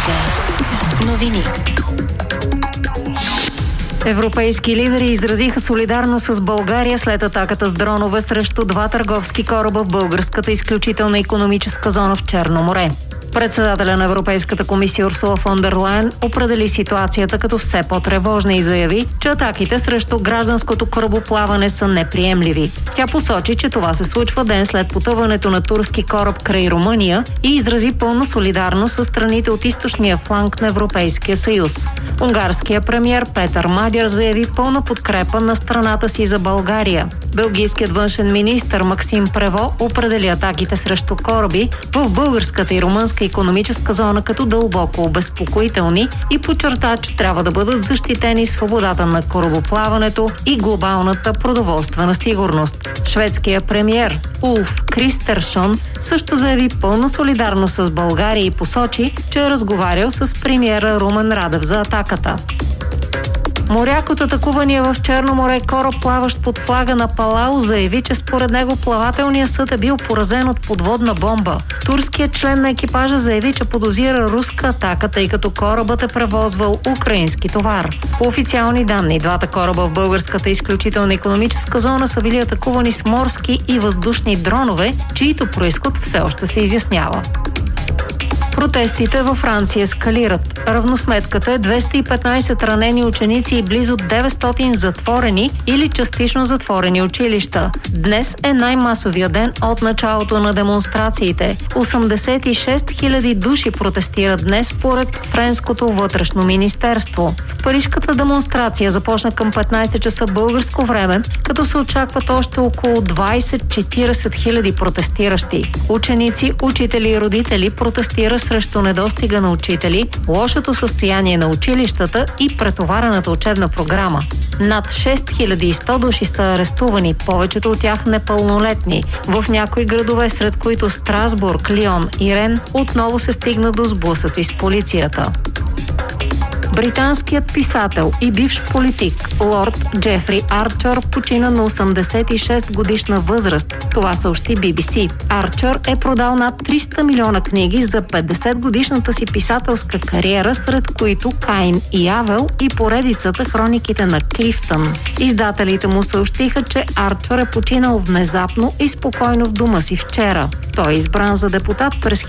Новини. Европейски лидери изразиха солидарност с България след атаката с дронове срещу два търговски кораба в българската изключителна икономическа зона в Черно море. Председателя на Европейската комисия Урсула фон дер Лайен определи ситуацията като все по-тревожна и заяви, че атаките срещу гражданското корабоплаване са неприемливи. Тя посочи, че това се случва ден след потъването на турски кораб край Румъния и изрази пълна солидарност с страните от източния фланг на Европейския съюз. Унгарският премиер Петър Мадяр заяви пълна подкрепа на страната си за България. Белгийският външен министър Максим Прево определи атаките срещу кораби в българската и румънска икономическа зона като дълбоко обезпокоителни и подчерта, че трябва да бъдат защитени свободата на корабоплаването и глобалната продоволствена сигурност. Шведският премиер Улф Кристерсон също заяви пълна солидарност с България и посочи, че е разговарял с премиера Румен Радев за атаката. Моряк от атакувания в Черно море кораб, плаващ под флага на Палау, заяви, че според него плавателният съд е бил поразен от подводна бомба. Турският член на екипажа заяви, че подозира руска атака, тъй като корабът е превозвал украински товар. По официални данни, двата кораба в българската изключителна икономическа зона са били атакувани с морски и въздушни дронове, чието произход все още се изяснява. Протестите във Франция ескалират. Равносметката е 215 ранени ученици и близо 900 затворени или частично затворени училища. Днес е най-масовия ден от началото на демонстрациите. 86 000 души протестират днес според френското вътрешно министерство. Парижката демонстрация започна към 15 часа българско време, като се очакват още около 20-40 хиляди протестиращи. Ученици, учители и родители протестират срещу недостига на учители, лошото състояние на училищата и претоварената учебна програма. Над 6100 души са арестувани, повечето от тях непълнолетни. В някои градове, сред които Страсбург, Лион и Рен, отново се стигна до сблъсъци с полицията. Британският писател и бивш политик лорд Джефри Арчър почина на 86 годишна възраст. Това съобщи BBC. Арчър е продал над 300 милиона книги за 50 годишната си писателска кариера, сред които Каин и Авел и поредицата Хрониките на Клифтън. Издателите му съобщиха, че Арчър е починал внезапно и спокойно в дома си вчера. Той е избран за депутат през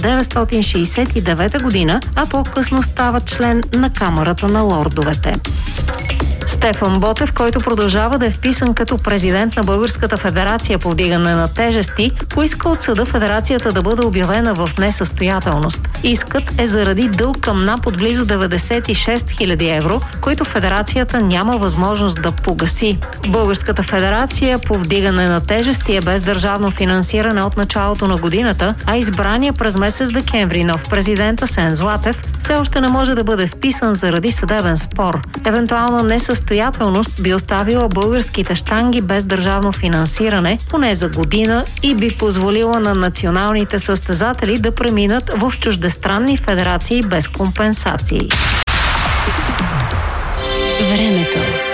1969 година, а по-късно става член на Камарата на лордовете. Стефан Ботев, който продължава да е вписан като президент на Българската федерация по вдигане на тежести, поиска от съда федерацията да бъде обявена в несъстоятелност. Искът е заради дълг към НАП от близо 96 000 евро, който федерацията няма възможност да погаси. Българската федерация по вдигане на тежести е без държавно финансиране от началото на годината, а избрания през месец декември нов президент Асен Златев все още не може да бъде вписан заради съдебен спор. Евентуална несъстоятелност би оставила българските щанги без държавно финансиране поне за година и би позволила на националните състезатели да преминат в чуждестранни федерации без компенсации. Времето.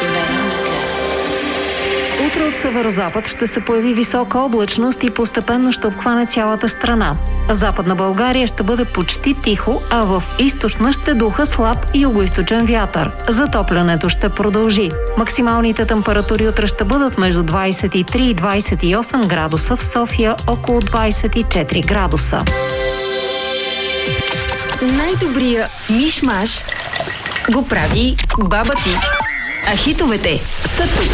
Утре от северозапад ще се появи висока облачност и постепенно ще обхване цялата страна. В Западна България ще бъде почти тихо, а в източна ще духа слаб и югоизточен вятър. Затоплянето ще продължи. Максималните температури утре ще бъдат между 23 и 28 градуса, в София около 24 градуса. Най-добрия миш-маш го прави баба ти. А хитовете са тук.